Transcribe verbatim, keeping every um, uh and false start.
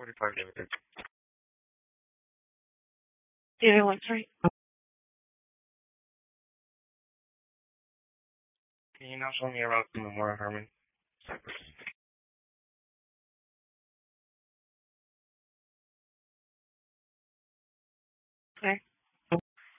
forty-five limited. The other one's right. Can you now show me around to Memorial Herman? Cypress. Okay.